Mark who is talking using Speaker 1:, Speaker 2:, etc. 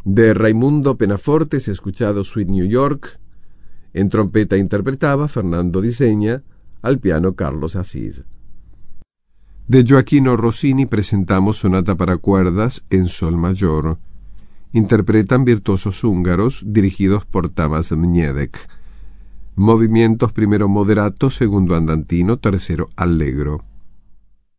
Speaker 1: De Raimundo Penaforte se ha escuchado Sweet New York. En trompeta interpretaba Fernando Diseña, al piano Carlos Asís. De Gioachino Rossini presentamos Sonata para cuerdas en sol mayor. Interpretan virtuosos húngaros dirigidos por Tamás Mniedek. Movimientos primero moderato, segundo andantino, tercero allegro.